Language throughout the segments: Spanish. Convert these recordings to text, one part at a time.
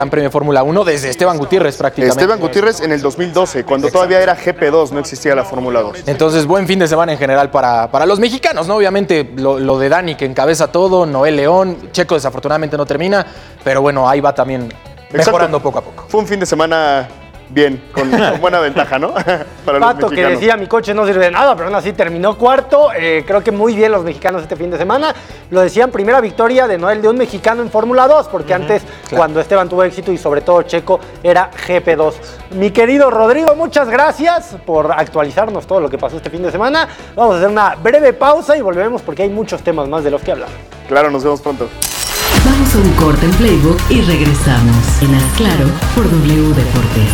Gran Premio de Fórmula 1 desde Esteban Gutiérrez prácticamente. Esteban Gutiérrez en el 2012, cuando todavía era GP2, no existía la Fórmula 2. Entonces, buen fin de semana en general para los mexicanos, ¿no? Obviamente lo de Dani que encabeza todo, Noel León, Checo desafortunadamente no termina, pero bueno, ahí va también mejorando poco a poco. Fue un fin de semana bien, con buena ventaja, ¿no? Para los Pato, que decía, mi coche no sirve de nada, pero aún así terminó cuarto. Creo que muy bien los mexicanos este fin de semana. Lo decían, primera victoria de Noel de un mexicano en Fórmula 2, porque antes, cuando Esteban tuvo éxito y sobre todo Checo, era GP2. Mi querido Rodrigo, muchas gracias por actualizarnos todo lo que pasó este fin de semana. Vamos a hacer una breve pausa y volvemos porque hay muchos temas más de los que hablar. Claro, nos vemos pronto. Vamos a un corte en Playbook y regresamos. En Haz Claro por W Deportes.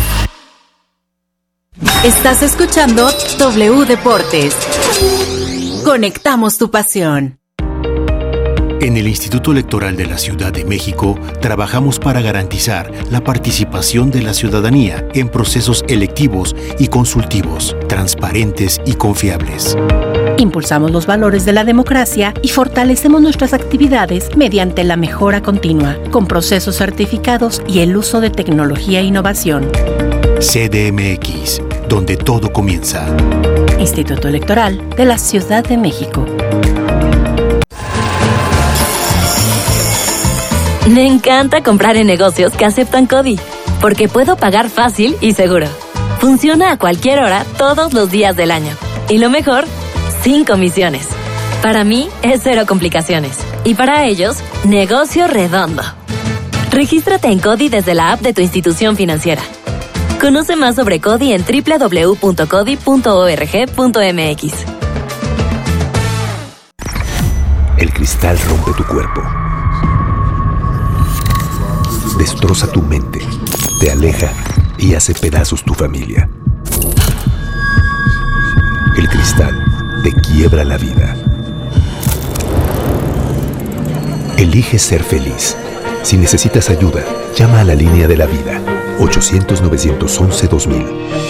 Estás escuchando W Deportes. Conectamos tu pasión. En el Instituto Electoral de la Ciudad de México trabajamos para garantizar la participación de la ciudadanía en procesos electivos y consultivos, transparentes y confiables. Impulsamos los valores de la democracia y fortalecemos nuestras actividades mediante la mejora continua, con procesos certificados y el uso de tecnología e innovación. CDMX, donde todo comienza. Instituto Electoral de la Ciudad de México. Me encanta comprar en negocios que aceptan CODI, porque puedo pagar fácil y seguro. Funciona a cualquier hora, todos los días del año. Y lo mejor, sin comisiones. Para mí, es cero complicaciones. Y para ellos, negocio redondo. Regístrate en CODI desde la app de tu institución financiera. Conoce más sobre CODI en www.codi.org.mx. El cristal rompe tu cuerpo. Destroza tu mente, te aleja y hace pedazos tu familia. El cristal te quiebra la vida. Elige ser feliz. Si necesitas ayuda, llama a la línea de la vida, 800-911-2000.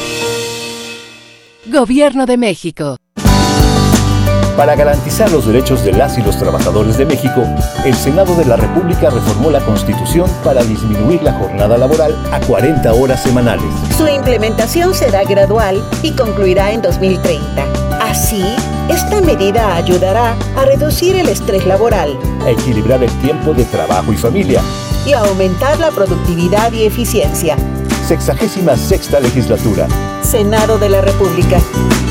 Gobierno de México. Para garantizar los derechos de las y los trabajadores de México, el Senado de la República reformó la Constitución para disminuir la jornada laboral a 40 horas semanales. Su implementación será gradual y concluirá en 2030. Así, esta medida ayudará a reducir el estrés laboral, a equilibrar el tiempo de trabajo y familia y a aumentar la productividad y eficiencia. 66ª Legislatura. Senado de la República.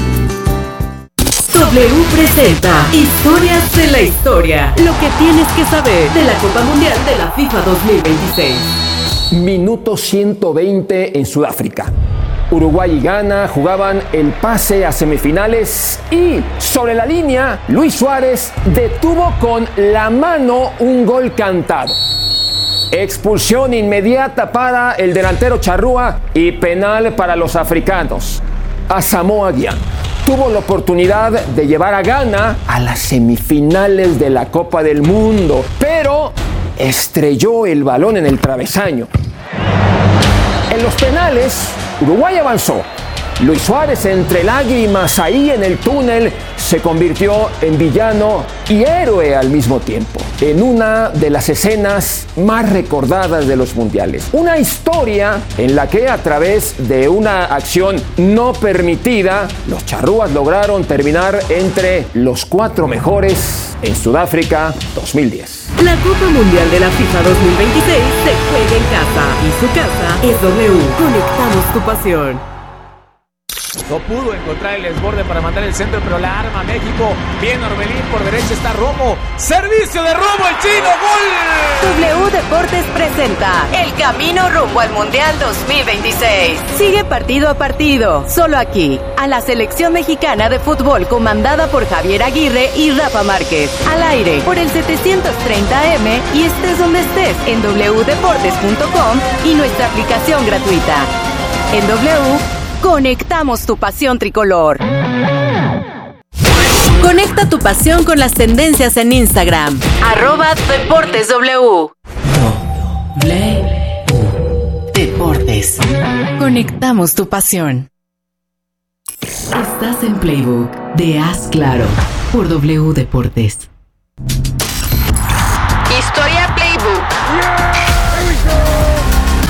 W presenta Historias de la Historia. Lo que tienes que saber de la Copa Mundial de la FIFA 2026. Minuto 120 en Sudáfrica. Uruguay y Ghana jugaban el pase a semifinales y sobre la línea Luis Suárez detuvo con la mano un gol cantado. Expulsión inmediata para el delantero charrúa y penal para los africanos. Asamoah Gyan tuvo la oportunidad de llevar a Ghana a las semifinales de la Copa del Mundo, pero estrelló el balón en el travesaño. En los penales, Uruguay avanzó. Luis Suárez, entre lágrimas ahí en el túnel, se convirtió en villano y héroe al mismo tiempo, en una de las escenas más recordadas de los mundiales. Una historia en la que, a través de una acción no permitida, los charrúas lograron terminar entre los 4 mejores en Sudáfrica 2010. La Copa Mundial de la FIFA 2026 se juega en casa y su casa es W. Conectamos tu pasión. No pudo encontrar el desborde para mandar el centro, pero la arma México. Bien Orbelín, por derecha está Romo. Servicio de Romo, el chino, ¡gol! W Deportes presenta el camino rumbo al Mundial 2026. Sigue partido a partido, solo aquí, a la selección mexicana de fútbol comandada por Javier Aguirre y Rafa Márquez. Al aire por el 730M y estés donde estés en wdeportes.com y nuestra aplicación gratuita. En W, conectamos tu pasión tricolor. Conecta tu pasión con las tendencias en Instagram. @DeportesW. Deportes. Conectamos tu pasión. Estás en Playbook de Haz Claro por W Deportes. Historia Playbook.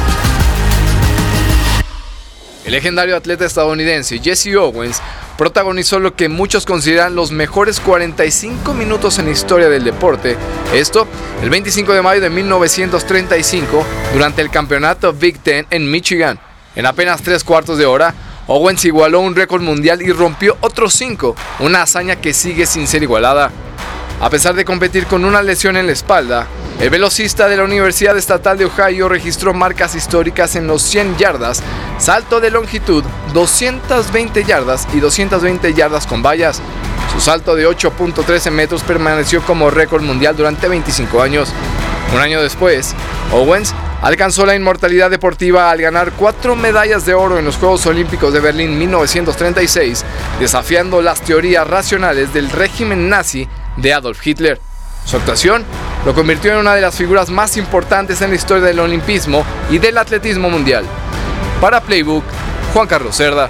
El legendario atleta estadounidense Jesse Owens protagonizó lo que muchos consideran los mejores 45 minutos en la historia del deporte, esto el 25 de mayo de 1935 durante el campeonato Big Ten en Michigan. En apenas 3/4 de hora, Owens igualó un récord mundial y rompió otros 5, una hazaña que sigue sin ser igualada. A pesar de competir con una lesión en la espalda, el velocista de la Universidad Estatal de Ohio registró marcas históricas en los 100 yardas, salto de longitud, 220 yardas y 220 yardas con vallas. Su salto de 8.13 metros permaneció como récord mundial durante 25 años. Un año después, Owens alcanzó la inmortalidad deportiva al ganar 4 medallas de oro en los Juegos Olímpicos de Berlín 1936, desafiando las teorías racionales del régimen nazi de Adolf Hitler. Su actuación lo convirtió en una de las figuras más importantes en la historia del olimpismo y del atletismo mundial. Para Playbook, Juan Carlos Cerda.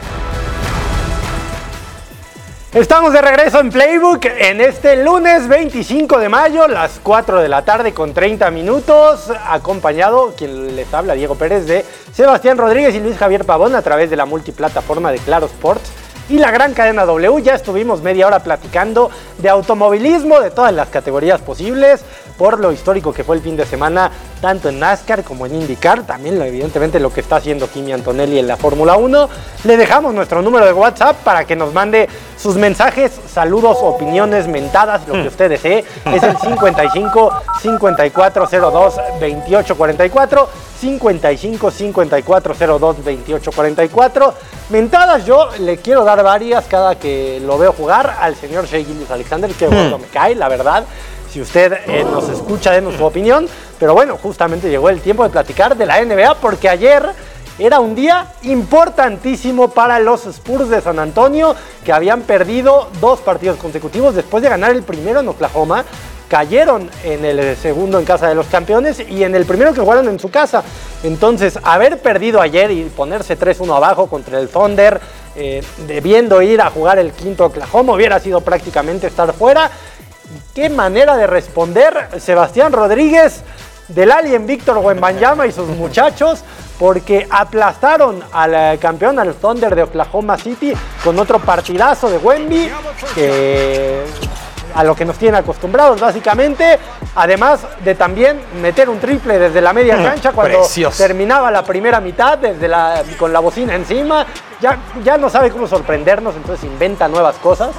Estamos de regreso en Playbook en este lunes 25 de mayo, las 4 de la tarde con 30 minutos, acompañado, quien les habla, Diego Pérez, de Sebastián Rodríguez y Luis Javier Pavón a través de la multiplataforma de Claro Sports y la gran cadena W. Ya estuvimos media hora platicando de automovilismo, de todas las categorías posibles, por lo histórico que fue el fin de semana, tanto en NASCAR como en IndyCar, también evidentemente lo que está haciendo Kimi Antonelli en la Fórmula 1. Le dejamos nuestro número de WhatsApp para que nos mande sus mensajes, saludos, opiniones, mentadas, lo que usted desee. Es el 55 5402 2844, 55 5402 2844. Mentadas yo le quiero dar varias cada que lo veo jugar al señor Shai Gilgeous-Alexander, que bueno me cae, la verdad. Si usted nos escucha, denos su opinión. Pero bueno, justamente llegó el tiempo de platicar de la NBA, porque ayer era un día importantísimo para los Spurs de San Antonio, que habían perdido 2 partidos consecutivos después de ganar el primero en Oklahoma. Cayeron en el segundo en casa de los campeones y en el primero que jugaron en su casa. Entonces, haber perdido ayer y ponerse 3-1 abajo contra el Thunder, debiendo ir a jugar el quinto Oklahoma, hubiera sido prácticamente estar fuera. Qué manera de responder Sebastián Rodríguez del Alien Víctor Wembanyama y sus muchachos, porque aplastaron al campeón, al Thunder de Oklahoma City, con otro partidazo de Wemby, que a lo que nos tienen acostumbrados básicamente, además de también meter un triple desde la media cancha cuando terminaba la primera mitad, con la bocina encima. Ya no sabe cómo sorprendernos, entonces inventa nuevas cosas.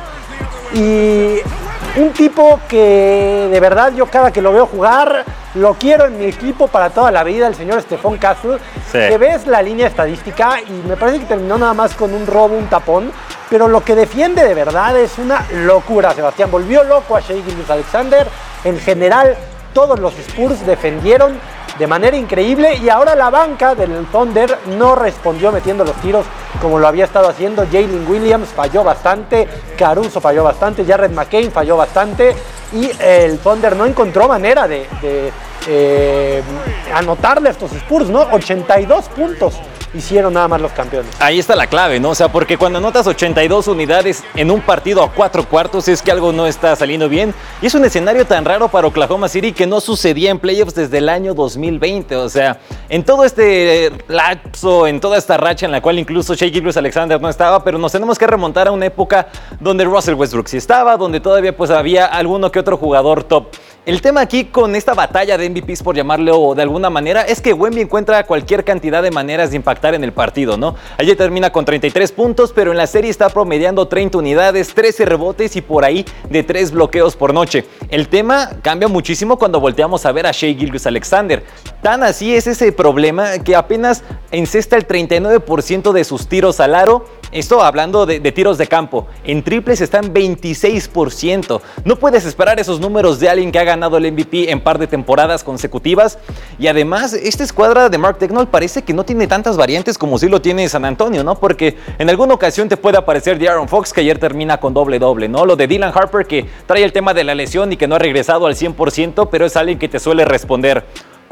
Y un tipo que de verdad yo cada que lo veo jugar lo quiero en mi equipo para toda la vida, el señor Stephon Castle, que ves la línea estadística y me parece que terminó nada más con un robo, un tapón, pero lo que defiende de verdad es una locura, Sebastián. Volvió loco a Shai Gilgeous-Alexander. En general, todos los Spurs defendieron de manera increíble y ahora la banca del Thunder no respondió metiendo los tiros como lo había estado haciendo. Jalen Williams falló bastante, Caruso falló bastante, Jared McCain falló bastante y el Thunder no encontró manera de anotarle a estos Spurs, ¿no? 82 puntos hicieron nada más los campeones. Ahí está la clave, ¿no? O sea, porque cuando anotas 82 unidades en un partido a 4 cuartos es que algo no está saliendo bien. Y es un escenario tan raro para Oklahoma City que no sucedía en playoffs desde el año 2020. O sea, en todo este lapso, en toda esta racha en la cual incluso Shai Gilgeous-Alexander no estaba, pero nos tenemos que remontar a una época donde Russell Westbrook sí estaba, donde todavía pues había alguno que otro jugador top. El tema aquí con esta batalla de MVPs, por llamarlo de alguna manera, es que Wemby encuentra cualquier cantidad de maneras de impactar en el partido, ¿no? Ayer termina con 33 puntos, pero en la serie está promediando 30 unidades, 13 rebotes y por ahí de 3 bloqueos por noche. El tema cambia muchísimo cuando volteamos a ver a Shai Gilgeous-Alexander. Tan así es ese problema que apenas encesta el 39% de sus tiros al aro. Esto hablando de tiros de campo. En triples están 26%. No puedes esperar esos números de alguien que ha ganado el MVP en par de temporadas consecutivas. Y además, esta escuadra de Mark Daigneault parece que no tiene tantas variantes como sí lo tiene San Antonio, ¿no? Porque en alguna ocasión te puede aparecer De'Aaron Fox, que ayer termina con doble-doble, ¿no? Lo de Dylan Harper, que trae el tema de la lesión y que no ha regresado al 100%, pero es alguien que te suele responder.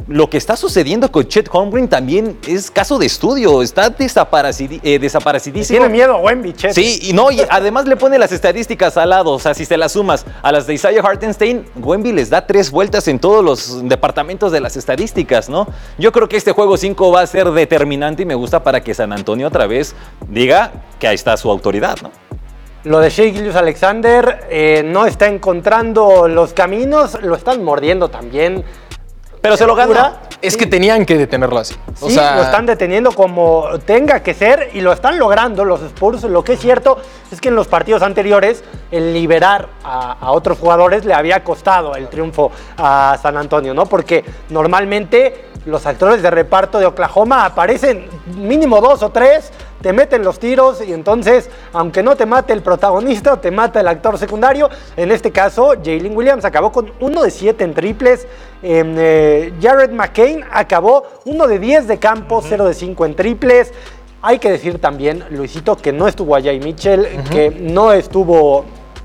lo que está sucediendo con Chet Holmgren también es caso de estudio. Está desaparecidísimo. Tiene miedo Wemby, Chet. Sí, y además le pone las estadísticas al lado. O sea, si se las sumas a las de Isaiah Hartenstein, Wemby les da 3 vueltas en todos los departamentos de las estadísticas, ¿no? Yo creo que este juego 5 va a ser determinante y me gusta para que San Antonio otra vez diga que ahí está su autoridad, ¿no? Lo de Shai Gilgeous-Alexander no está encontrando los caminos, lo están mordiendo también. Pero se lo gana. Es que tenían que detenerlo así. Sí, lo están deteniendo como tenga que ser y lo están logrando los Spurs. Lo que es cierto es que en los partidos anteriores el liberar a otros jugadores le había costado el triunfo a San Antonio, ¿no? Porque normalmente los actores de reparto de Oklahoma aparecen mínimo 2 o 3, te meten los tiros y entonces, aunque no te mate el protagonista, te mata el actor secundario. En este caso, Jalen Williams acabó con 1 de 7 en triples. Jared McCain acabó 1 de 10 de campo, 0 de 5 en triples. Hay que decir también, Luisito, que no estuvo Jay Mitchell, que no estuvo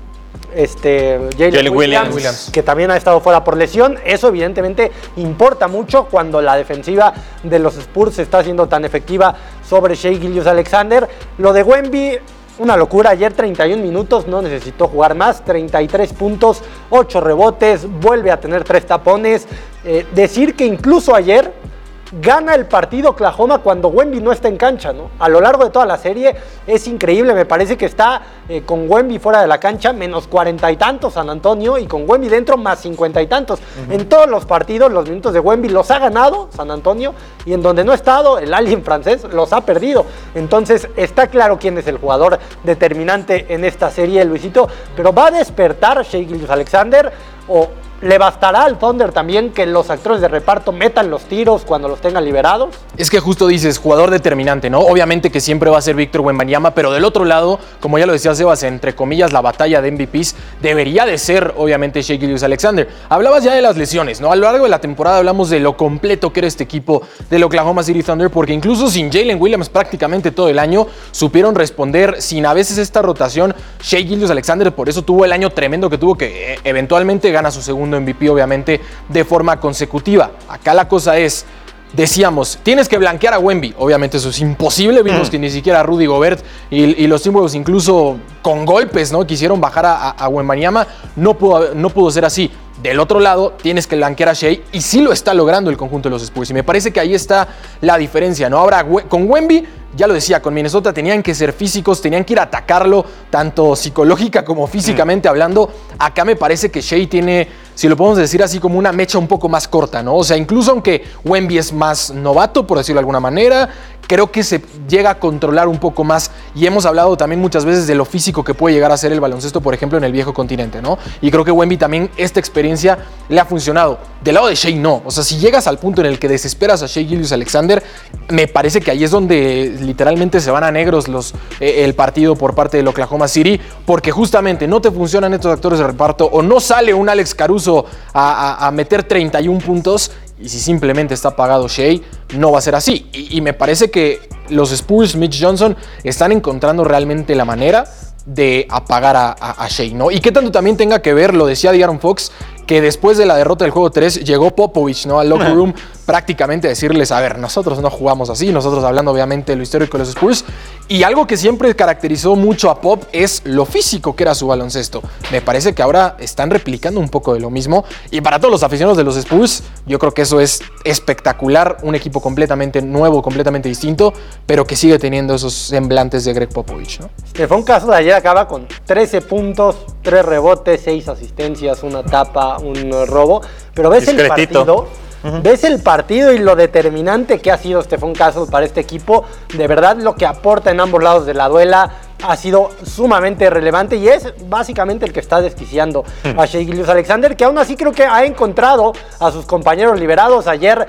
Jalen Williams, que también ha estado fuera por lesión. Eso evidentemente importa mucho cuando la defensiva de los Spurs está siendo tan efectiva sobre Shai Gilgeous-Alexander. Lo de Wemby, una locura. Ayer 31 minutos, no necesitó jugar más. 33 puntos, 8 rebotes, vuelve a tener 3 tapones. Decir que incluso ayer gana el partido Oklahoma cuando Wemby no está en cancha, ¿no? A lo largo de toda la serie es increíble. Me parece que está con Wemby fuera de la cancha menos 40 y tantos San Antonio, y con Wemby dentro más 50 y tantos. En todos los partidos los minutos de Wemby los ha ganado San Antonio, y en donde no ha estado el alien francés los ha perdido. Entonces está claro quién es el jugador determinante en esta serie, Luisito. Pero ¿va a despertar Shai Gilgeous-Alexander o le bastará al Thunder también que los actores de reparto metan los tiros cuando los tengan liberados? Es que justo dices, jugador determinante, ¿no? Obviamente que siempre va a ser Víctor Wembanyama, pero del otro lado, como ya lo decía Sebas, entre comillas, la batalla de MVPs debería de ser, obviamente, Shai Gilgeous-Alexander. Hablabas ya de las lesiones, ¿no? A lo largo de la temporada hablamos de lo completo que era este equipo del Oklahoma City Thunder, porque incluso sin Jalen Williams prácticamente todo el año, supieron responder sin a veces esta rotación. Shai Gilgeous-Alexander por eso tuvo el año tremendo que tuvo, que eventualmente gana su segundo MVP, obviamente, de forma consecutiva. Acá la cosa es, decíamos, tienes que blanquear a Wemby. Obviamente eso es imposible. Vimos que ni siquiera Rudy Gobert y los Timberwolves, incluso con golpes, ¿no?, quisieron bajar a Wembanyama. No pudo ser así. Del otro lado, tienes que blanquear a Shai, y sí lo está logrando el conjunto de los Spurs. Y me parece que ahí está la diferencia, ¿no? Ahora, con Wemby, ya lo decía, con Minnesota tenían que ser físicos, tenían que ir a atacarlo, tanto psicológica como físicamente hablando. Acá me parece que Shai tiene, si lo podemos decir así, como una mecha un poco más corta, ¿no? O sea, incluso aunque Wemby es más novato, por decirlo de alguna manera, creo que se llega a controlar un poco más. Y hemos hablado también muchas veces de lo físico que puede llegar a ser el baloncesto, por ejemplo, en el viejo continente, ¿no? Y creo que Wemby también, esta experiencia le ha funcionado. Del lado de Shai no. O sea, si llegas al punto en el que desesperas a Shai Gilgeous-Alexander, me parece que ahí es donde literalmente se van a negros el partido por parte del Oklahoma City, porque justamente no te funcionan estos actores de reparto, o no sale un Alex Caruso a meter 31 puntos, y si simplemente está apagado Shai, no va a ser así. Y me parece que los Spurs, Mitch Johnson, están encontrando realmente la manera de apagar a Shai, ¿no? Y qué tanto también tenga que ver, lo decía De'Aaron Fox, que después de la derrota del juego 3 llegó Popovich, ¿no?, al locker room prácticamente a decirles, a ver, nosotros no jugamos así, nosotros hablando obviamente de lo histórico de los Spurs, y algo que siempre caracterizó mucho a Pop es lo físico que era su baloncesto. Me parece que ahora están replicando un poco de lo mismo, y para todos los aficionados de los Spurs, yo creo que eso es espectacular, un equipo completamente nuevo, completamente distinto, pero que sigue teniendo esos semblantes de Greg Popovich, ¿no? Stephon Castle de ayer acaba con 13 puntos, 3 rebotes, 6 asistencias, una tapa, un robo, pero ves el partido, ves el partido y lo determinante que ha sido Stephon Castle para este equipo. De verdad, lo que aporta en ambos lados de la duela ha sido sumamente relevante, y es básicamente el que está desquiciando a Shai Gilgeous-Alexander, que aún así creo que ha encontrado a sus compañeros liberados. Ayer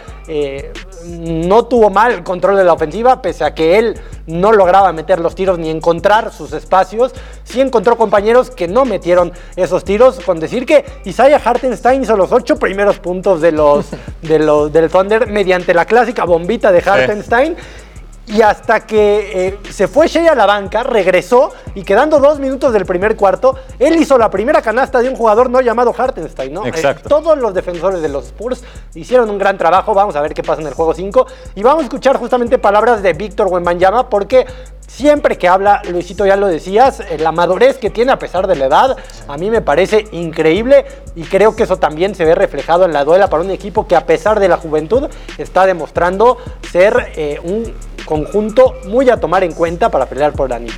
no tuvo mal el control de la ofensiva, pese a que él no lograba meter los tiros ni encontrar sus espacios. Sí encontró compañeros que no metieron esos tiros, con decir que Isaiah Hartenstein hizo los 8 primeros puntos del Thunder mediante la clásica bombita de Hartenstein. Y hasta que se fue Shea a la banca, regresó y quedando 2 minutos del primer cuarto, él hizo la primera canasta de un jugador no llamado Hartenstein, ¿no? Exacto. Todos los defensores de los Spurs hicieron un gran trabajo. Vamos a ver qué pasa en el juego 5. Y vamos a escuchar justamente palabras de Víctor Wembanyama, porque siempre que habla, Luisito, ya lo decías, la madurez que tiene a pesar de la edad, a mí me parece increíble y creo que eso también se ve reflejado en la duela para un equipo que a pesar de la juventud está demostrando ser un conjunto muy a tomar en cuenta para pelear por el anillo.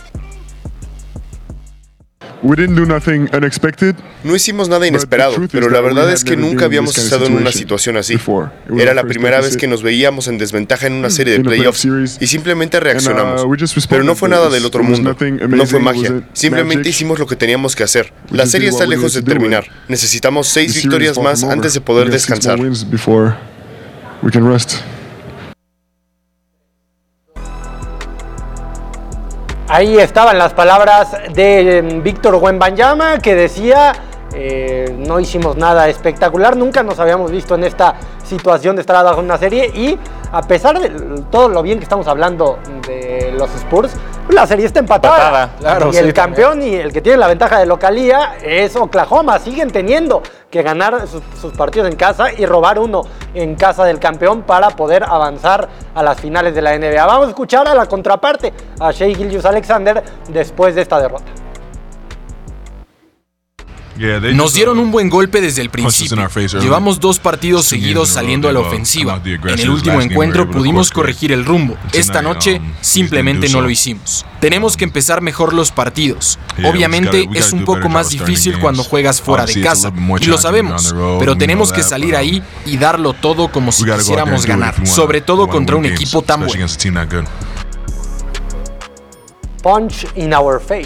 No hicimos nada inesperado, pero la verdad es que nunca habíamos estado en una situación así. Era la primera vez que nos veíamos en desventaja en una serie de playoffs y simplemente reaccionamos. Pero no fue nada del otro mundo, no fue magia. Simplemente hicimos lo que teníamos que hacer. La serie está lejos de terminar. Necesitamos 6 victorias más antes de poder descansar. Ahí estaban las palabras de Víctor Wembanyama, que decía, no hicimos nada espectacular, nunca nos habíamos visto en esta situación de estar abajo en una serie, y a pesar de todo lo bien que estamos hablando de los Spurs, la serie está empatada. Claro, y el campeón y el que tiene la ventaja de localía es Oklahoma. Siguen teniendo que ganar sus partidos en casa y robar uno en casa del campeón para poder avanzar a las finales de la NBA. Vamos a escuchar a la contraparte, a Shai Gilgeous-Alexander, después de esta derrota. Nos dieron un buen golpe desde el principio. Llevamos 2 partidos seguidos saliendo a la ofensiva. En el último encuentro pudimos corregir el rumbo. Esta noche simplemente no lo hicimos. Tenemos que empezar mejor los partidos. Obviamente es un poco más difícil cuando juegas fuera de casa, y lo sabemos, pero tenemos que salir ahí y darlo todo como si quisiéramos ganar, sobre todo contra un equipo tan bueno. Punch in our face.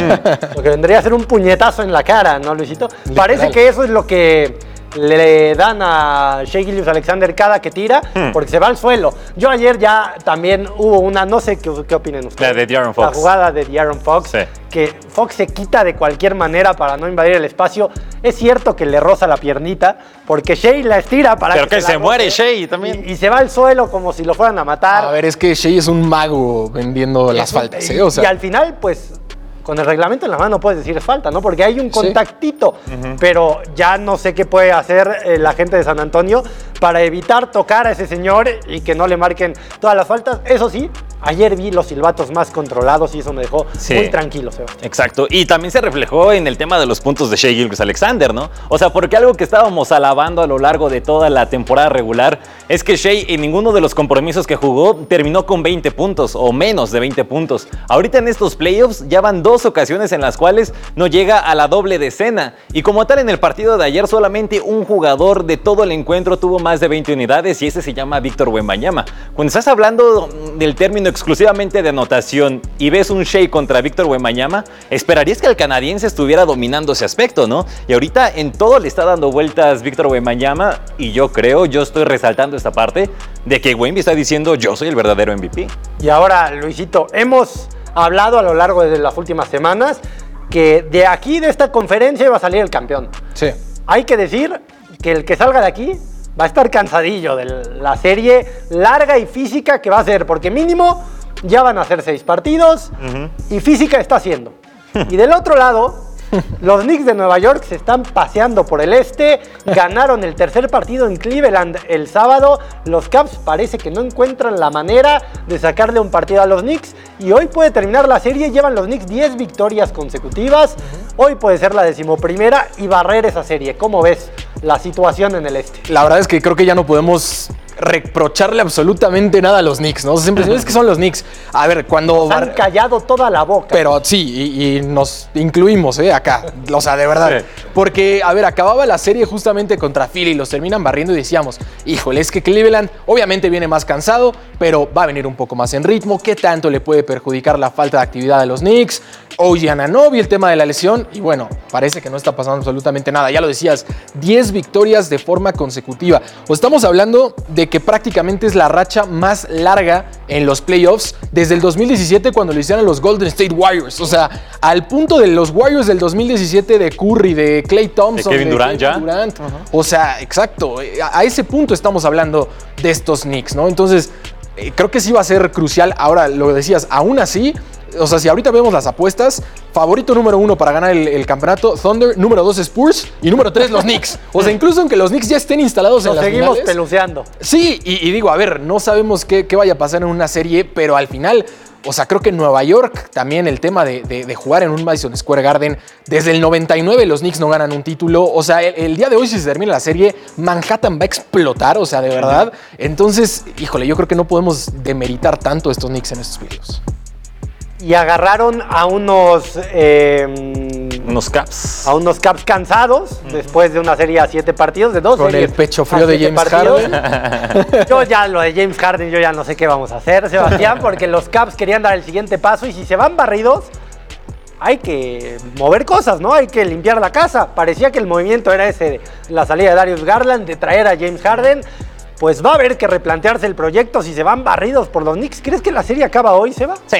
Lo que vendría a ser un puñetazo en la cara, ¿no, Luisito? Parece que eso es lo que le dan a Shai Gilgeous-Alexander cada que tira, porque se va al suelo. Yo ayer ya también hubo una, no sé qué opinen ustedes. La de De'Aaron Fox. La jugada de De'Aaron Fox, sí, que Fox se quita de cualquier manera para no invadir el espacio. Es cierto que le roza la piernita, porque Shai la estira para pero que se muere Shai también. Y se va al suelo como si lo fueran a matar. A ver, es que Shai es un mago vendiendo las faltas, ¿eh? O sea, y al final, pues, con el reglamento en la mano puedes decir es falta, ¿no? Porque hay un contactito, pero ya no sé qué puede hacer la gente de San Antonio para evitar tocar a ese señor y que no le marquen todas las faltas. Eso sí, ayer vi los silbatos más controlados y eso me dejó muy tranquilo, Sebastián. Exacto, y también se reflejó en el tema de los puntos de Shai Gilgeous-Alexander, ¿no? O sea, porque algo que estábamos alabando a lo largo de toda la temporada regular es que Shai en ninguno de los compromisos que jugó terminó con 20 puntos o menos de 20 puntos. Ahorita en estos playoffs ya van 2 ocasiones en las cuales no llega a la doble decena, y como tal en el partido de ayer solamente un jugador de todo el encuentro tuvo más de 20 unidades y ese se llama Víctor Wembanyama. Cuando estás hablando del término exclusivamente de anotación y ves un Shai contra Víctor Wembanyama, esperarías que el canadiense estuviera dominando ese aspecto, ¿no? Y ahorita en todo le está dando vueltas Víctor Wembanyama, y yo estoy resaltando esta parte de que Wemby está diciendo yo soy el verdadero MVP. Y ahora, Luisito, hemos hablado a lo largo de las últimas semanas que de aquí, de esta conferencia, va a salir el campeón. Sí. Hay que decir que el que salga de aquí va a estar cansadillo de la serie larga y física que va a ser, porque mínimo ya van a ser 6 partidos y física está haciendo. Y del otro lado, los Knicks de Nueva York se están paseando por el este, ganaron el tercer partido en Cleveland el sábado. Los Cavs parece que no encuentran la manera de sacarle un partido a los Knicks y hoy puede terminar la serie. Llevan los Knicks 10 victorias consecutivas, hoy puede ser la 11ª y barrer esa serie. ¿Cómo ves la situación en el este? La verdad es que creo que ya no podemos reprocharle absolutamente nada a los Knicks, ¿no? Siempre es que son los Knicks. A ver, cuando... Nos han callado toda la boca. Pero sí, y nos incluimos, acá. O sea, de verdad. Sí. Porque, a ver, acababa la serie justamente contra Philly, los terminan barriendo y decíamos, híjole, es que Cleveland obviamente viene más cansado, pero va a venir un poco más en ritmo. ¿Qué tanto le puede perjudicar la falta de actividad de los Knicks? OG Anunoby, el tema de la lesión, y bueno, parece que no está pasando absolutamente nada. Ya lo decías, 10 victorias de forma consecutiva. O estamos hablando de que prácticamente es la racha más larga en los playoffs desde el 2017 cuando lo hicieron los Golden State Warriors. O sea, al punto de los Warriors del 2017 de Curry, de Klay Thompson, de Kevin Durant. O sea, exacto. A ese punto estamos hablando de estos Knicks, ¿no? Entonces, creo que sí va a ser crucial. Ahora, lo decías, aún así, o sea, si ahorita vemos las apuestas, favorito número 1 para ganar el campeonato, Thunder, número 2 Spurs y número 3 los Knicks. O sea, incluso aunque los Knicks ya estén instalados en las finales. Seguimos peluceando. Sí, y digo, a ver, no sabemos qué vaya a pasar en una serie, pero al final, o sea, creo que en Nueva York también el tema de jugar en un Madison Square Garden, desde el 99 los Knicks no ganan un título. O sea, el día de hoy, si se termina la serie, Manhattan va a explotar, o sea, de verdad. Entonces, híjole, yo creo que no podemos demeritar tanto a estos Knicks en estos videos. Y agarraron a unos Caps. A unos Caps cansados, después de una serie a 7 partidos, de 2 Con series. el pecho frío de James Harden. Yo ya, lo de James Harden, yo ya no sé qué vamos a hacer, Sebastián, porque los Caps querían dar el siguiente paso y si se van barridos, hay que mover cosas, ¿no? Hay que limpiar la casa. Parecía que el movimiento era ese, de la salida de Darius Garland, de traer a James Harden. Pues va a haber que replantearse el proyecto si se van barridos por los Knicks. ¿Crees que la serie acaba hoy, Seba? Sí,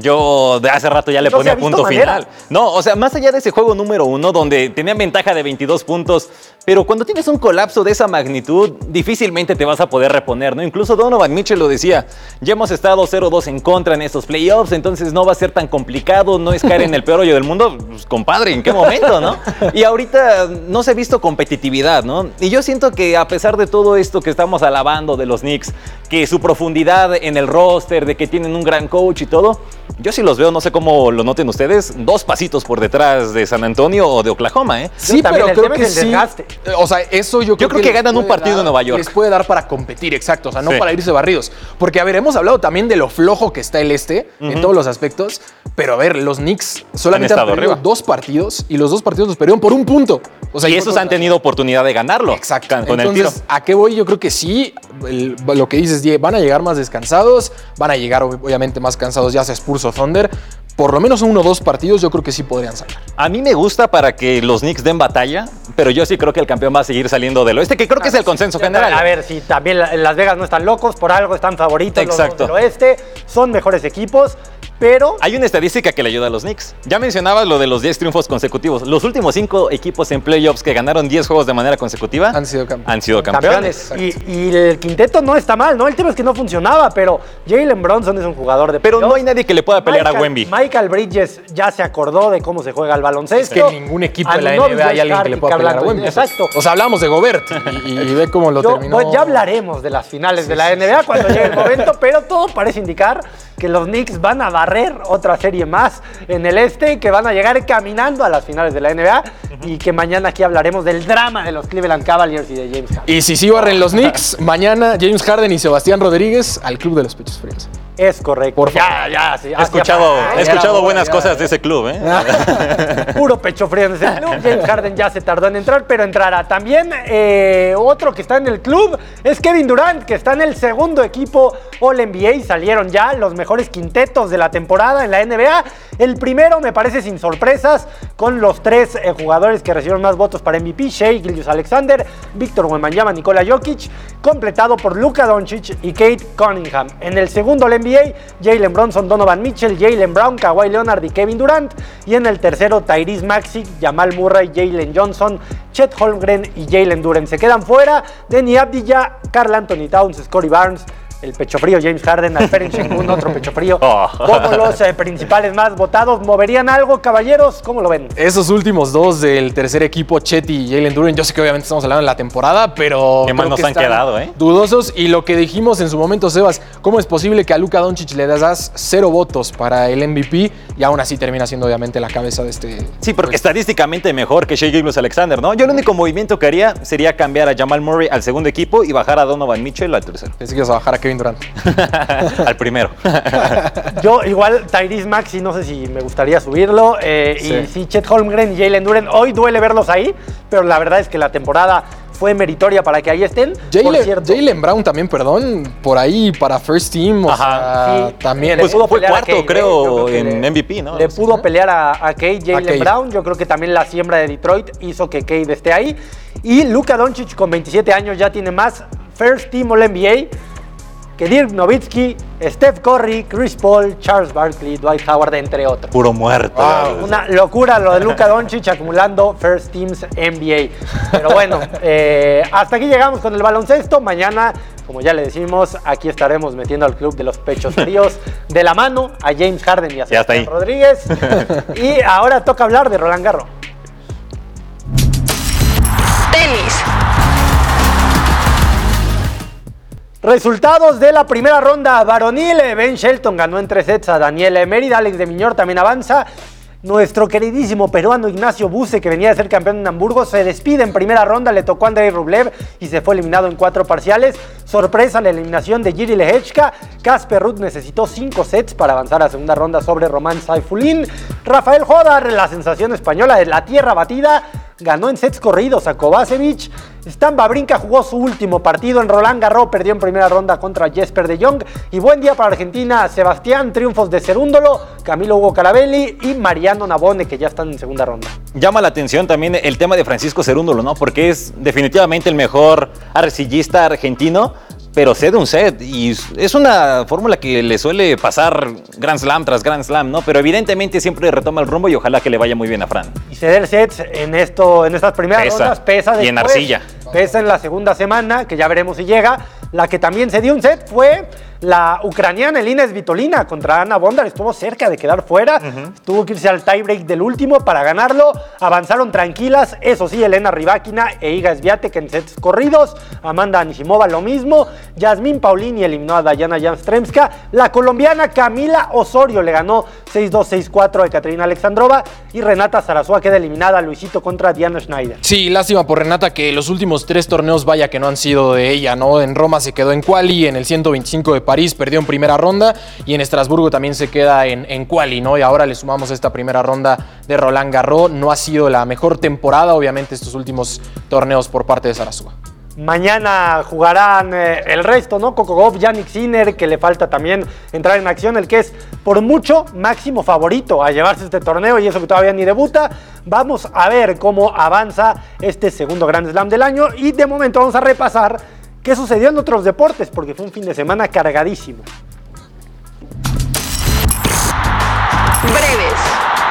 yo de hace rato ya le ponía punto final. No, o sea, más allá de ese juego número 1, donde tenían ventaja de 22 puntos, pero cuando tienes un colapso de esa magnitud, difícilmente te vas a poder reponer, ¿no? Incluso Donovan Mitchell lo decía, ya hemos estado 0-2 en contra en estos playoffs, entonces no va a ser tan complicado, no es caer en el peor hoyo del mundo. Pues, compadre, ¿en qué momento, no? Y ahorita no se ha visto competitividad, ¿no? Y yo siento que a pesar de todo esto que estamos alabando de los Knicks, que su profundidad en el roster, de que tienen un gran coach y todo, yo sí los veo, no sé cómo lo noten ustedes, 2 pasitos por detrás de San Antonio o de Oklahoma, ¿eh? Sí, pero creo que sí. O sea, eso yo creo que ganan un partido en Nueva York. Les puede dar para competir, exacto, o sea, no para irse barridos. Porque, a ver, hemos hablado también de lo flojo que está el en todos los aspectos, pero a ver, los Knicks solamente han perdido 2 partidos y los 2 partidos los perdieron por 1 punto. O sea, y esos han tenido oportunidad de ganarlo. Exacto. Con entonces, el tiro. ¿a qué voy? Yo creo que sí, lo que dices, van a llegar más descansados, van a llegar obviamente más cansados, ya sea Spurs o Thunder. Por lo menos 1 o 2 partidos yo creo que sí podrían sacar. A mí me gusta para que los Knicks den batalla, pero yo sí creo que el campeón va a seguir saliendo del oeste, que creo que es el consenso general. A ver, si también en Las Vegas no están locos, por algo están favoritos. Exacto. Los del oeste, son mejores equipos. Pero hay una estadística que le ayuda a los Knicks. Ya mencionabas lo de los 10 triunfos consecutivos. Los últimos 5 equipos en playoffs que ganaron 10 juegos de manera consecutiva han sido campeones. Y el quinteto no está mal, ¿no? El tema es que no funcionaba, pero Jalen Brunson es un jugador de playoffs. Pero no hay nadie que le pueda pelear a Wemby. Michael Bridges ya se acordó de cómo se juega el baloncesto. Es que en ningún equipo de la NBA hay alguien que le pueda pelear a Wemby. Exacto. O sea, hablamos de Gobert y ve cómo lo terminó. Pues ya hablaremos de las finales de la NBA cuando llegue el momento, pero todo parece indicar que los Knicks van a barrer otra serie más en el este, que van a llegar caminando a las finales de la NBA y que mañana aquí hablaremos del drama de los Cleveland Cavaliers y de James Harden. Y si sí barren los Knicks, mañana James Harden y Sebastián Rodríguez al Club de los Pechos Fríos. Es correcto. Por favor. Sí, he escuchado buenas cosas de ese club, ¿eh? Puro pecho frío en ese club. James Harden ya se tardó en entrar, pero entrará. También otro que está en el club es Kevin Durant, que está en el segundo equipo All-NBA. Salieron ya los mejores quintetos de la temporada en la NBA. El primero me parece sin sorpresas, con los 3 jugadores que recibieron más votos para MVP: Shai Gilgeous-Alexander, Víctor Wembanyama, Nikola Jokic, completado por Luka Doncic y Kate Cunningham. En el segundo All-NBA, Jalen Brunson, Donovan Mitchell, Jaylen Brown, Kawhi Leonard y Kevin Durant. Y en el tercero, Tyrese Maxey, Jamal Murray, Jalen Johnson, Chet Holmgren y Jalen Duren. Se quedan fuera Deni Avdija, Karl Anthony Towns, Scottie Barnes, el pecho frío James Harden, Alperen Sengun, otro pecho frío. Como los principales más votados. ¿Moverían algo, caballeros? ¿Cómo lo ven? Esos últimos 2 del tercer equipo, Chet y Jalen Duren, yo sé que obviamente estamos hablando de la temporada, pero qué mal nos han quedado, dudosos. Y lo que dijimos en su momento, Sebas, ¿cómo es posible que a Luka Doncic le das 0 votos para el MVP y aún así termina siendo obviamente la cabeza de este? Sí, porque estadísticamente mejor que Shai Gilgeous-Alexander, ¿no? Yo el único movimiento que haría sería cambiar a Jamal Murray al segundo equipo y bajar a Donovan Mitchell al tercero. Pensé que ibas a bajar a Kevin Durant. Al primero. Yo igual Tyrese Maxey, no sé si me gustaría subirlo. Y sí, Chet Holmgren y Jalen Duren, hoy duele verlos ahí, pero la verdad es que la temporada fue meritoria para que ahí estén. Jaylen Brown también, perdón, por ahí para First Team, o sea, también. Pues fue cuarto, creo, en MVP, ¿no? Le pudo pelear a Cade, Jaylen Brown. Yo creo que también la siembra de Detroit hizo que Cade esté ahí. Y Luka Doncic, con 27 años, ya tiene más First Team All-NBA que Dirk Nowitzki, Steph Curry, Chris Paul, Charles Barkley, Dwight Howard, entre otros. Puro muerto. Una locura lo de Luka Doncic acumulando First Teams NBA. Pero bueno, hasta aquí llegamos con el baloncesto. Mañana, como ya le decimos, aquí estaremos metiendo al club de los pechos fríos de la mano a James Harden y a Sebastián Rodríguez. Y ahora toca hablar de Roland Garros. Tenis. Resultados de la primera ronda varonil. Ben Shelton ganó en 3 sets a Daniel Mérida. Alex de Miñor también avanza. Nuestro queridísimo peruano Ignacio Buse, que venía de ser campeón en Hamburgo, se despide en primera ronda. Le tocó a Andrei Rublev y se fue eliminado en 4 parciales. Sorpresa la eliminación de Jiří Lehečka. Casper Ruud necesitó 5 sets para avanzar a segunda ronda sobre Román Saifulin. Rafael Jodar, la sensación española de la tierra batida, ganó en sets corridos a Kovacevic. Stan Wawrinka jugó su último partido en Roland Garros, perdió en primera ronda contra Jesper de Jong. Y buen día para Argentina, Sebastián, triunfos de Cerúndolo, Camilo Hugo Carabelli y Mariano Navone, que ya están en segunda ronda. Llama la atención también el tema de Francisco Cerúndolo, ¿no? Porque es definitivamente el mejor arcillista argentino, pero cede un set y es una fórmula que le suele pasar Grand Slam tras Grand Slam, ¿no? Pero evidentemente siempre retoma el rumbo y ojalá que le vaya muy bien a Fran. Y ceder sets en estas primeras rondas pesa después. Y en arcilla. Pesa en la segunda semana, que ya veremos si llega. La que también se dio un set fue la ucraniana Elina Svitolina contra Ana Bondar. Estuvo cerca de quedar fuera. Tuvo que irse al tiebreak del último para ganarlo. Avanzaron tranquilas. Eso sí, Elena Rybakina e Iga Swiatek en sets corridos. Amanda Anisimova lo mismo. Yasmín Paulini eliminó a Dayana Jamstremska. La colombiana Camila Osorio le ganó 6-2, 6-4 a Ekaterina Alexandrova. Y Renata Zarazúa queda eliminada, Luisito, contra Diana Schneider. Sí, lástima por Renata, que los últimos 3 torneos, vaya que no han sido de ella, ¿no? En Roma se quedó en quali, en el 125 de París perdió en primera ronda y en Estrasburgo también se queda en quali, ¿no? Y ahora le sumamos esta primera ronda de Roland Garros. No ha sido la mejor temporada, obviamente, estos últimos torneos por parte de Zarazúa. Mañana jugarán el resto, ¿no? Coco Gauff, Jannik Sinner, que le falta también entrar en acción, el que es por mucho máximo favorito a llevarse este torneo y eso que todavía ni debuta. Vamos a ver cómo avanza este segundo Grand Slam del año y de momento vamos a repasar qué sucedió en otros deportes, porque fue un fin de semana cargadísimo. Breves.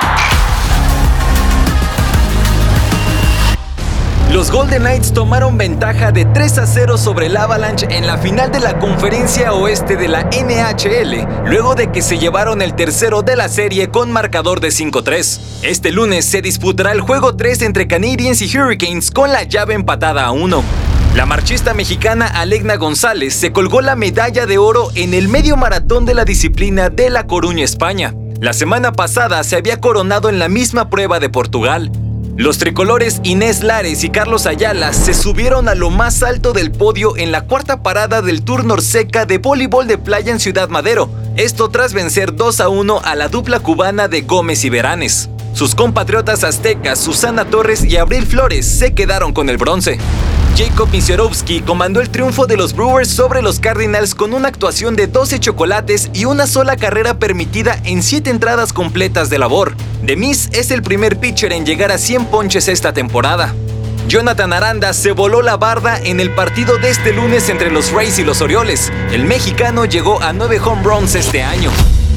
Los Golden Knights tomaron ventaja de 3-0 sobre el Avalanche en la final de la Conferencia Oeste de la NHL, luego de que se llevaron el tercero de la serie con marcador de 5-3. Este lunes se disputará el juego 3 entre Canadiens y Hurricanes con la llave empatada a 1. La marchista mexicana Alegna González se colgó la medalla de oro en el medio maratón de la disciplina de La Coruña, España. La semana pasada se había coronado en la misma prueba de Portugal. Los tricolores Inés Lares y Carlos Ayala se subieron a lo más alto del podio en la cuarta parada del Tour Norseca de voleibol de playa en Ciudad Madero. Esto tras vencer 2-1 a la dupla cubana de Gómez y Beranes. Sus compatriotas aztecas Susana Torres y Abril Flores se quedaron con el bronce. Jacob Misiorowski comandó el triunfo de los Brewers sobre los Cardinals con una actuación de 12 chocolates y una sola carrera permitida en 7 entradas completas de labor. Demis es el primer pitcher en llegar a 100 ponches esta temporada. Jonathan Aranda se voló la barda en el partido de este lunes entre los Rays y los Orioles. El mexicano llegó a 9 home runs este año.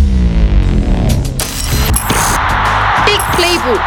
Big Playbook.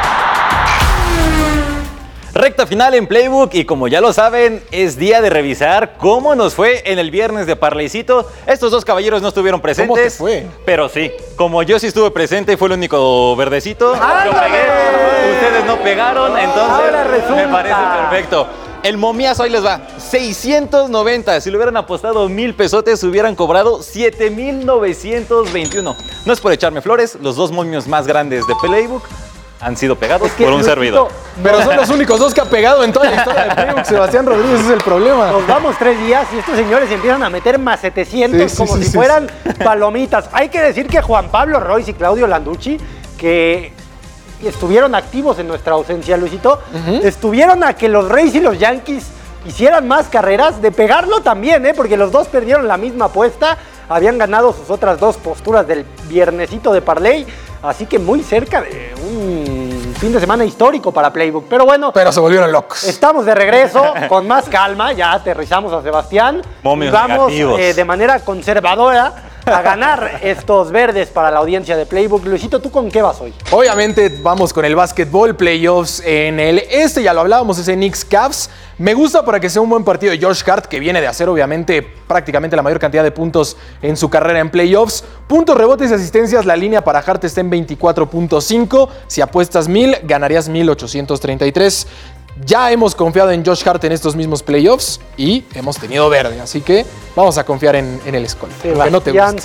Recta final en Playbook y como ya lo saben, es día de revisar cómo nos fue en el viernes de Parleycito. Estos dos caballeros no estuvieron presentes. ¿Cómo te fue? Pero sí, como yo sí estuve presente y fue el único verdecito, yo pegué, ustedes no pegaron, entonces me parece perfecto. El momiazo ahí les va, 690. Si le hubieran apostado 1,000 pesotes, hubieran cobrado 7,921. No es por echarme flores, los dos momios más grandes de Playbook han sido pegados por un servidor. Pero son los únicos dos que ha pegado en toda la historia de Playbook, Sebastián Rodríguez, ese es el problema. Nos vamos 3 días y estos señores empiezan a meter más 700 como si fueran palomitas. Hay que decir que Juan Pablo Royce y Claudio Landucci, que estuvieron activos en nuestra ausencia, Luisito, estuvieron a que los Rays y los Yankees hicieran más carreras, de pegarlo también, porque los dos perdieron la misma apuesta, habían ganado sus otras 2 posturas del viernesito de Parlay, así que muy cerca de un fin de semana histórico para Playbook. Pero bueno. Pero se volvieron locos. Estamos de regreso con más calma. Ya aterrizamos a Sebastián. Momios y vamos negativos. de manera conservadora a ganar estos verdes para la audiencia de Playbook. Luisito, ¿tú con qué vas hoy? Obviamente vamos con el básquetbol, playoffs en el este, ya lo hablábamos, ese Knicks Cavs. Me gusta para que sea un buen partido de Josh Hart, que viene de hacer obviamente prácticamente la mayor cantidad de puntos en su carrera en playoffs. Puntos, rebotes y asistencias, la línea para Hart está en 24.5. Si apuestas 1,000, ganarías 1,833. Ya hemos confiado en Josh Hart en estos mismos playoffs y hemos tenido verde, así que vamos a confiar en el escolta. Sebastián.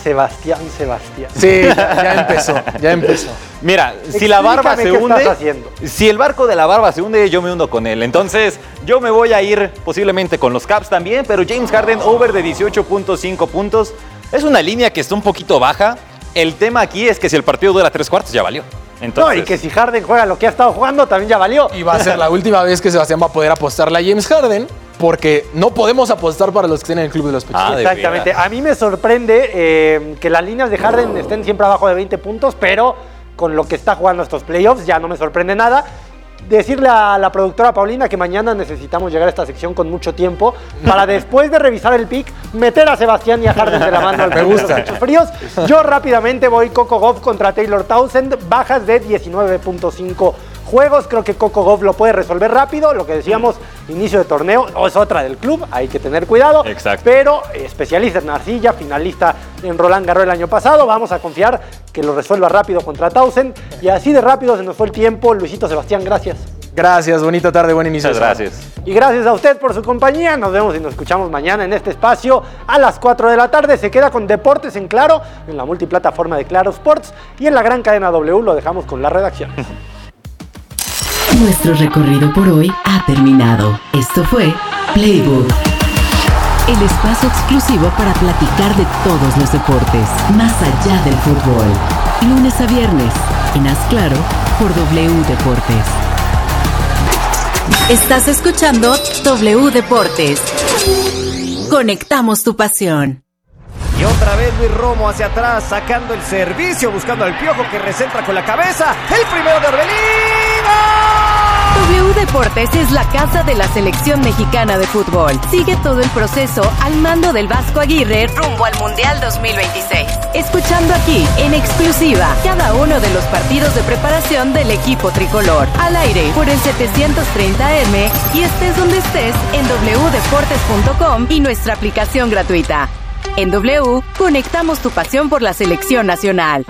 Sí, ya empezó. Mira, si la barba se hunde, si el barco de la barba se hunde, yo me hundo con él. Entonces, yo me voy a ir posiblemente con los Cavs también, pero James Harden over de 18.5 puntos. Es una línea que está un poquito baja. El tema aquí es que si el partido dura 3 cuartos, ya valió. Entonces, no, y que si Harden juega lo que ha estado jugando, también ya valió. Y va a ser la última vez que Sebastián va a poder apostarle a James Harden, porque no podemos apostar para los que estén en el club de los pechitos. Exactamente. A mí me sorprende que las líneas de Harden estén siempre abajo de 20 puntos, pero con lo que está jugando estos playoffs ya no me sorprende nada. Decirle a la productora Paulina que mañana necesitamos llegar a esta sección con mucho tiempo para después de revisar el pick, meter a Sebastián y a Harden de la mano al Me gusta. Pechos Fríos. Yo rápidamente voy Coco Gauff contra Taylor Townsend, bajas de 19.5 juegos. Creo que Coco Gauff lo puede resolver rápido. Lo que decíamos, inicio de torneo, es otra del club, hay que tener cuidado. Exacto. Pero especialista en arcilla, finalista en Roland Garros el año pasado, vamos a confiar que lo resuelva rápido contra Townsend. Y así de rápido se nos fue el tiempo. Luisito, Sebastián, gracias. Gracias, bonita tarde, buen inicio. Muchas gracias. Y gracias a usted por su compañía. Nos vemos y nos escuchamos mañana en este espacio a las 4 de la tarde. Se queda con Deportes en Claro, en la multiplataforma de Claro Sports, y en la gran cadena W lo dejamos con la redacción. Nuestro recorrido por hoy ha terminado. Esto fue Playbook, el espacio exclusivo para platicar de todos los deportes, más allá del fútbol. Lunes a viernes, en Haz Claro, por W Deportes. Estás escuchando W Deportes. Conectamos tu pasión. Y otra vez Luis Romo hacia atrás, sacando el servicio, buscando al Piojo que recentra con la cabeza. El primero de Orbelín. W Deportes es la casa de la selección mexicana de fútbol. Sigue todo el proceso al mando del Vasco Aguirre rumbo al Mundial 2026. Escuchando aquí, en exclusiva, cada uno de los partidos de preparación del equipo tricolor. Al aire, por el 730M y estés donde estés en wdeportes.com y nuestra aplicación gratuita. En W, conectamos tu pasión por la selección nacional.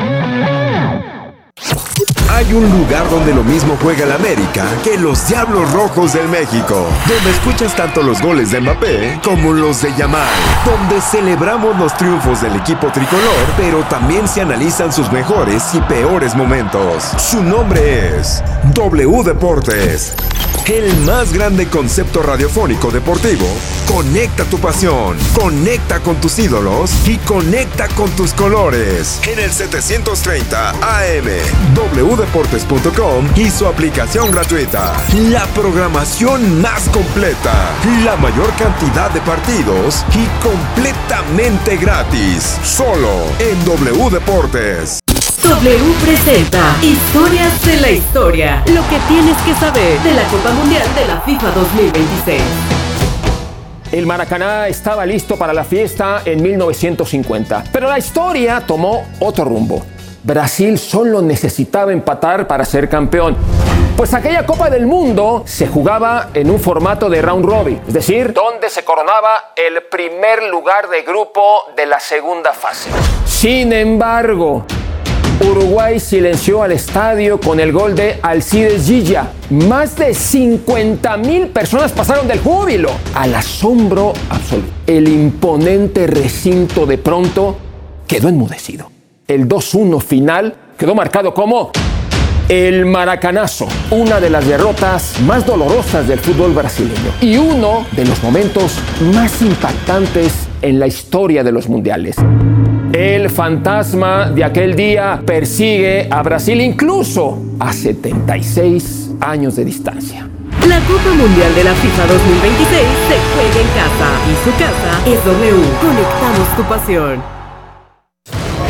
Hay un lugar donde lo mismo juega el América que los Diablos Rojos del México, donde escuchas tanto los goles de Mbappé como los de Yamal, donde celebramos los triunfos del equipo tricolor, pero también se analizan sus mejores y peores momentos. Su nombre es W Deportes, el más grande concepto radiofónico deportivo. Conecta tu pasión, conecta con tus ídolos y conecta con tus colores. En el 730 AM, wdeportes.com y su aplicación gratuita. La programación más completa, la mayor cantidad de partidos y completamente gratis. Solo en W Deportes. W presenta Historias de la Historia, lo que tienes que saber de la Copa Mundial de la FIFA 2026. El Maracaná estaba listo para la fiesta en 1950, pero la historia tomó otro rumbo. Brasil solo necesitaba empatar para ser campeón, pues aquella Copa del Mundo se jugaba en un formato de round robin, es decir, donde se coronaba el primer lugar de grupo de la segunda fase. Sin embargo, Uruguay silenció al estadio con el gol de Alcides Gilla. Más de 50,000 personas pasaron del júbilo al asombro absoluto. El imponente recinto de pronto quedó enmudecido. El 2-1 final quedó marcado como el Maracanazo, una de las derrotas más dolorosas del fútbol brasileño y uno de los momentos más impactantes en la historia de los mundiales. El fantasma de aquel día persigue a Brasil incluso a 76 años de distancia. La Copa Mundial de la FIFA 2026 se juega en casa y su casa es W. Conectamos tu pasión.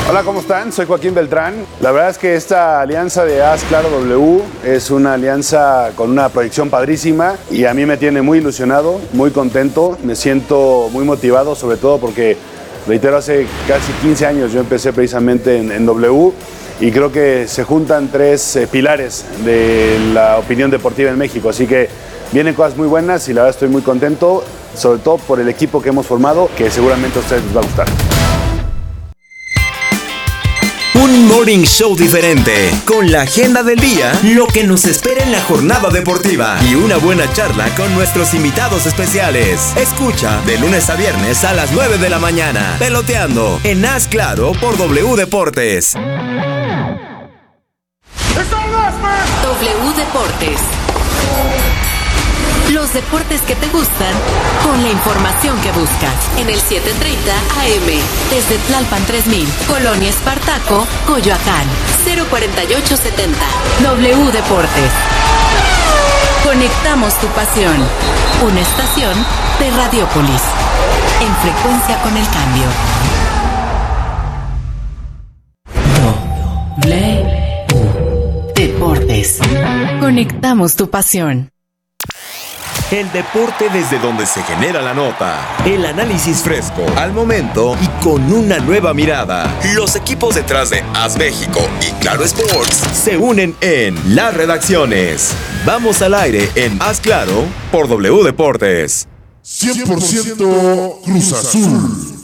Hola, ¿cómo están? Soy Joaquín Beltrán. La verdad es que esta alianza de Haz Claro W es una alianza con una proyección padrísima y a mí me tiene muy ilusionado, muy contento, me siento muy motivado, sobre todo porque, reitero, hace casi 15 años yo empecé precisamente en W y creo que se juntan tres pilares de la opinión deportiva en México, así que vienen cosas muy buenas y la verdad estoy muy contento, sobre todo por el equipo que hemos formado, que seguramente a ustedes les va a gustar. Un morning show diferente, con la agenda del día, lo que nos espera en la jornada deportiva y una buena charla con nuestros invitados especiales. Escucha de lunes a viernes a las 9 de la mañana, Peloteando, en Haz Claro por W Deportes. W Deportes. Los deportes que te gustan con la información que buscas. En el 730 AM. Desde Tlalpan 3000. Colonia Espartaco, Coyoacán. 04870. W Deportes. Conectamos tu pasión. Una estación de Radiopolis. En frecuencia con el cambio. W Deportes. Conectamos tu pasión. El deporte desde donde se genera la nota. El análisis fresco, al momento y con una nueva mirada. Los equipos detrás de Haz México y Claro Sports se unen en las redacciones. Vamos al aire en Haz Claro por W Deportes. 100% Cruz Azul.